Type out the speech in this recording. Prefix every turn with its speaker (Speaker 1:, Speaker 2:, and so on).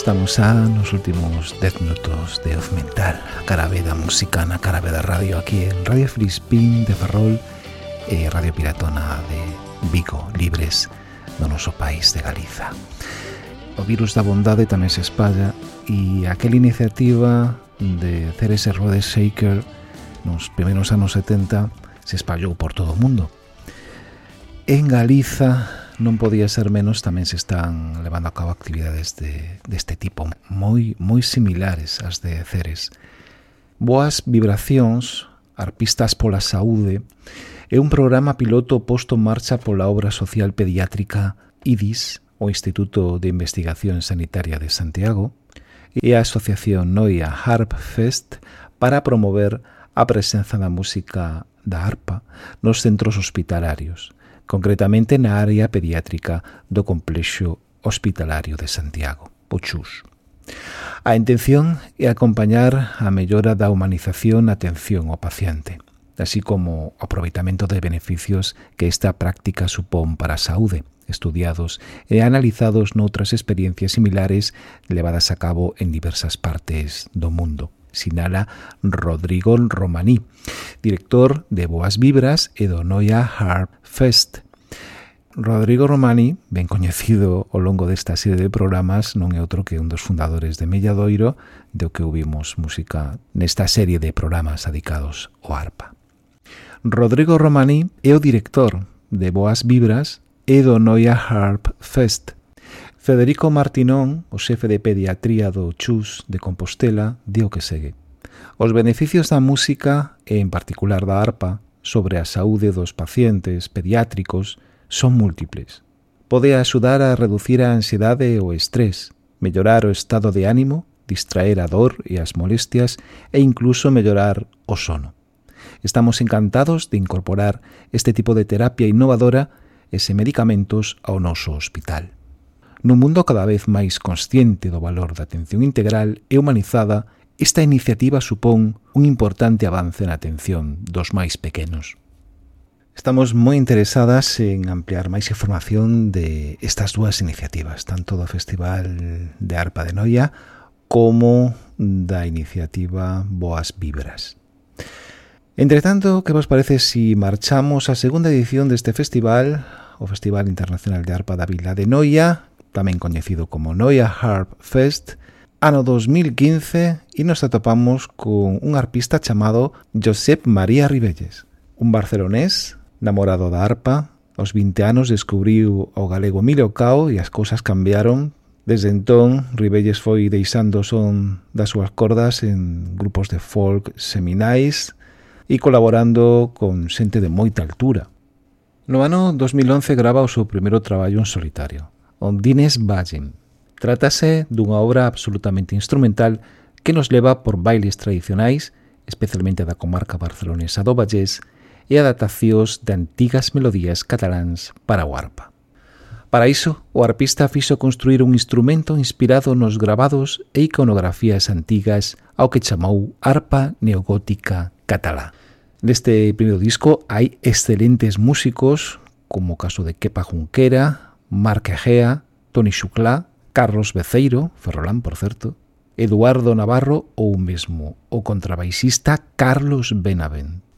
Speaker 1: Estamos xa nos últimos 10 minutos de Oz Mental, a cara B da música na cara B da radio, aquí en Radio Filispín de Ferrol e Radio Piratona de Vigo, libres do noso país de Galiza. O virus da bondade tamén se espalla e aquela iniciativa de C.S. Rhodes Shaker nos primeiros anos 70 se espallou por todo o mundo. En Galiza non podía ser menos, tamén se están levando a cabo actividades deste tipo moi similares ás de Ceres. Boas Vibracións, Arpistas pola Saúde, é un programa piloto posto en marcha pola obra social pediátrica IDIS, o Instituto de Investigación Sanitaria de Santiago, e a Asociación Noia Harp Fest para promover a presenza da música da arpa nos centros hospitalarios, concretamente na área pediátrica do Complexo Hospitalario de Santiago, o CHUS. A intención é acompañar a mellora da humanización na atención ao paciente, así como o aproveitamento de beneficios que esta práctica supón para a saúde, estudiados e analizados noutras experiencias similares levadas a cabo en diversas partes do mundo, sinala Rodrigo Romaní, director de Boas Vibras e do Noia Harp Fest. Rodrigo Romaní, ben coñecido ao longo desta serie de programas, non é outro que un dos fundadores de Melladoiro, do que ouvimos música nesta serie de programas dedicados ao arpa. Rodrigo Romaní é o director de Boas Vibras e do Noia Harp Fest. Federico Martinón, o xefe de pediatría do CHUS de Compostela, di o que segue. Os beneficios da música, e en particular da arpa, sobre a saúde dos pacientes pediátricos son múltiples. Pode axudar a reducir a ansiedade e o estrés, mellorar o estado de ánimo, distraer a dor e as molestias e incluso mellorar o sono. Estamos encantados de incorporar este tipo de terapia innovadora e sen medicamentos ao noso hospital. Nun mundo cada vez máis consciente do valor da atención integral e humanizada, esta iniciativa supón un importante avance na atención dos máis pequenos. Estamos moi interesadas en ampliar máis información de estas dúas iniciativas, tanto do Festival de Arpa de Noia como da iniciativa Boas Vibras. Entretanto, que vos parece si marchamos á segunda edición deste festival, o Festival Internacional de Arpa da Vila de Noia, tamén coñecido como Noia Harp Fest, ano 2015, e nos atopamos con un arpista chamado Josep María Ribelles, un barcelonés namorado da arpa. Aos 20 anos descubriu o galego Emilio Cao e as cousas cambiaron. Desde entón, Ribelles foi deixando o son das súas cordas en grupos de folk seminais e colaborando con xente de moita altura. No ano 2011 grava o seu primeiro traballo en solitario, Ondines Bagin. Trátase dunha obra absolutamente instrumental que nos leva por bailes tradicionais, especialmente da comarca barcelonesa do Vallés, e adaptacións de antigas melodías cataláns para o arpa. Para iso, o arpista fixo construir un instrumento inspirado nos gravados e iconografías antigas ao que chamou arpa neogótica catalá. Neste primeiro disco hai excelentes músicos, como o caso de Kepa Junquera, Marc Egea, Toni Xuclá, Carlos Beceiro, ferrolán por certo, Eduardo Navarro ou mesmo o contrabaixista Carlos Benavent.